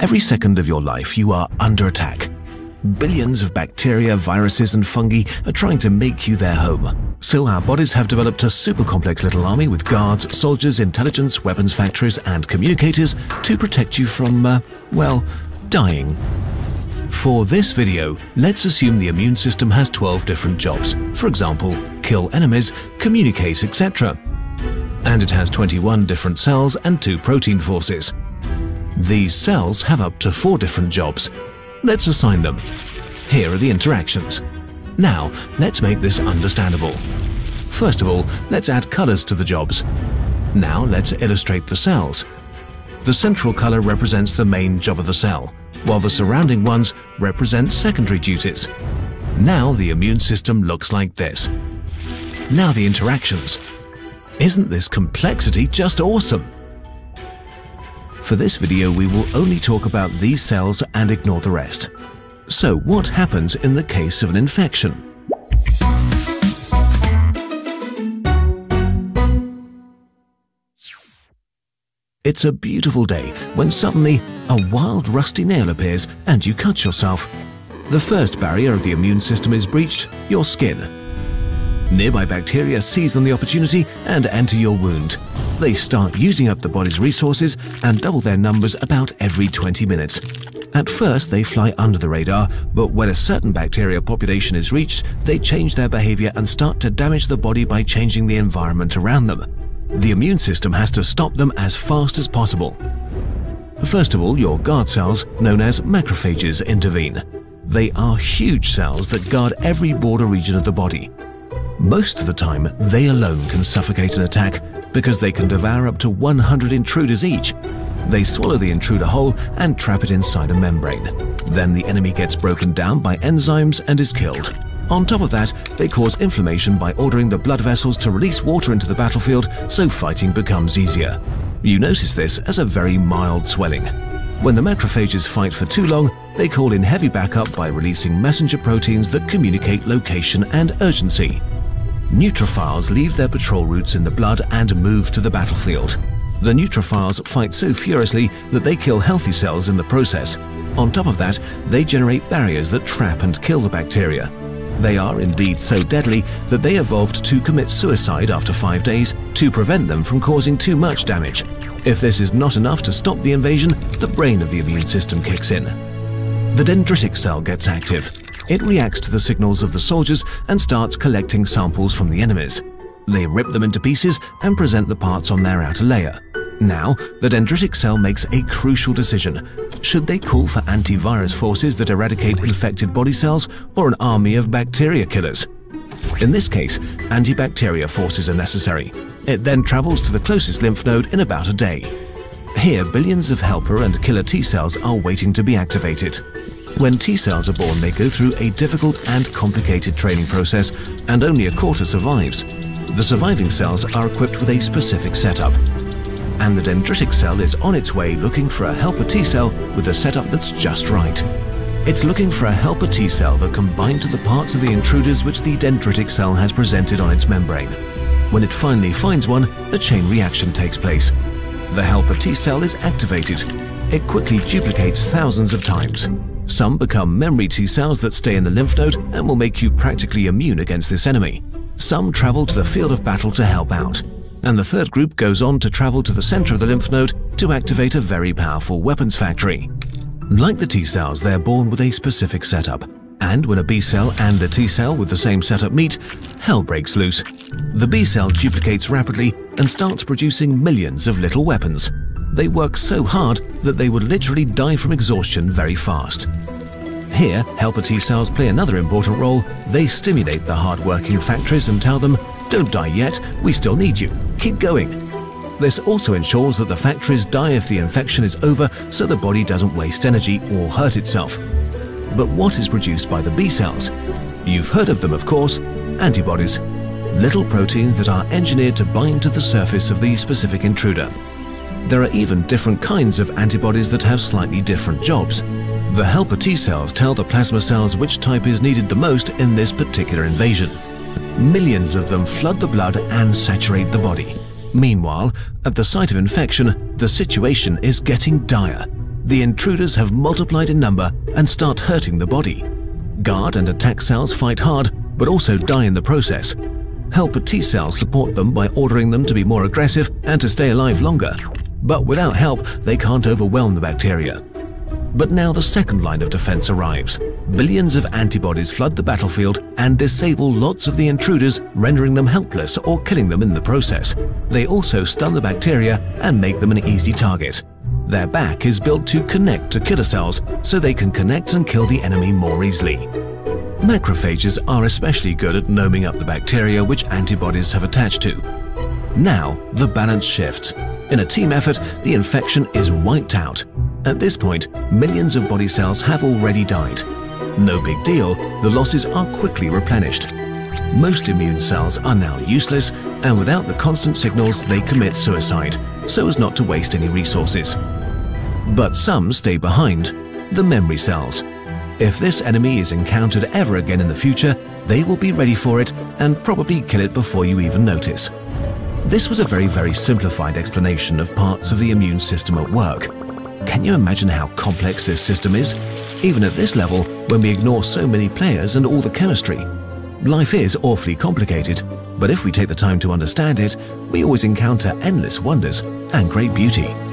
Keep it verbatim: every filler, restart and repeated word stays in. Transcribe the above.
Every second of your life you are under attack. Billions of bacteria, viruses and fungi are trying to make you their home. So our bodies have developed a super complex little army with guards, soldiers, intelligence, weapons factories and communicators to protect you from, uh, well, dying. For this video, let's assume the immune system has twelve different jobs. For example, kill enemies, communicate, et cetera. And it has twenty-one different cells and two protein forces. These cells have up to four different jobs. Let's assign them. Here are the interactions. Now, let's make this understandable. First of all, let's add colors to the jobs. Now, let's illustrate the cells. The central color represents the main job of the cell, while the surrounding ones represent secondary duties. Now, the immune system looks like this. Now, the interactions. Isn't this complexity just awesome? For this video, we will only talk about these cells and ignore the rest. So, what happens in the case of an infection? It's a beautiful day when suddenly a wild rusty nail appears and you cut yourself. The first barrier of the immune system is breached, your skin. Nearby bacteria seize on the opportunity and enter your wound. They start using up the body's resources and double their numbers about every twenty minutes. At first, they fly under the radar, but when a certain bacteria population is reached, they change their behavior and start to damage the body by changing the environment around them. The immune system has to stop them as fast as possible. First of all, your guard cells, known as macrophages, intervene. They are huge cells that guard every border region of the body. Most of the time, they alone can suffocate an attack because they can devour up to one hundred intruders each. They swallow the intruder whole and trap it inside a membrane. Then the enemy gets broken down by enzymes and is killed. On top of that, they cause inflammation by ordering the blood vessels to release water into the battlefield so fighting becomes easier. You notice this as a very mild swelling. When the macrophages fight for too long, they call in heavy backup by releasing messenger proteins that communicate location and urgency. Neutrophils leave their patrol routes in the blood and move to the battlefield. The neutrophils fight so furiously that they kill healthy cells in the process. On top of that, they generate barriers that trap and kill the bacteria. They are indeed so deadly that they evolved to commit suicide after five days to prevent them from causing too much damage. If this is not enough to stop the invasion, the brain of the immune system kicks in. The dendritic cell gets active. It reacts to the signals of the soldiers and starts collecting samples from the enemies. They rip them into pieces and present the parts on their outer layer. Now, the dendritic cell makes a crucial decision. Should they call for antivirus forces that eradicate infected body cells or an army of bacteria killers? In this case, antibacteria forces are necessary. It then travels to the closest lymph node in about a day. Here, billions of helper and killer T cells are waiting to be activated. When T cells are born, they go through a difficult and complicated training process, and only a quarter survives. The surviving cells are equipped with a specific setup. And the dendritic cell is on its way looking for a helper T cell with a setup that's just right. It's looking for a helper T cell that can bind to the parts of the intruders which the dendritic cell has presented on its membrane. When it finally finds one, a chain reaction takes place. The helper T cell is activated. It quickly duplicates thousands of times. Some become memory T cells that stay in the lymph node and will make you practically immune against this enemy. Some travel to the field of battle to help out. And the third group goes on to travel to the center of the lymph node to activate a very powerful weapons factory. Like the T cells, they're born with a specific setup. And when a B cell and a T cell with the same setup meet, hell breaks loose. The B cell duplicates rapidly and starts producing millions of little weapons. They work so hard that they would literally die from exhaustion very fast. Here, helper T cells play another important role. They stimulate the hard-working factories and tell them, "Don't die yet, we still need you. Keep going." This also ensures that the factories die if the infection is over so the body doesn't waste energy or hurt itself. But what is produced by the B cells? You've heard of them, of course, antibodies. Little proteins that are engineered to bind to the surface of the specific intruder. There are even different kinds of antibodies that have slightly different jobs. The helper T cells tell the plasma cells which type is needed the most in this particular invasion. Millions of them flood the blood and saturate the body. Meanwhile, at the site of infection, the situation is getting dire. the intruders have multiplied in number and start hurting the body. Guard and attack cells fight hard, but also die in the process. Helper T cells support them by ordering them to be more aggressive and to stay alive longer. But without help, they can't overwhelm the bacteria. But now the second line of defense arrives. Billions of antibodies flood the battlefield and disable lots of the intruders, rendering them helpless or killing them in the process. They also stun the bacteria and make them an easy target. Their back is built to connect to killer cells, so they can connect and kill the enemy more easily. Macrophages are especially good at gnoming up the bacteria which antibodies have attached to. Now the balance shifts. In a team effort, the infection is wiped out. At this point, millions of body cells have already died. No big deal, the losses are quickly replenished. Most immune cells are now useless, and without the constant signals, they commit suicide, so as not to waste any resources. But some stay behind, the memory cells. If this enemy is encountered ever again in the future, they will be ready for it and probably kill it before you even notice. This was a very, very simplified explanation of parts of the immune system at work. Can you imagine how complex this system is? Even at this level, when we ignore so many players and all the chemistry. Life is awfully complicated, but if we take the time to understand it, we always encounter endless wonders and great beauty.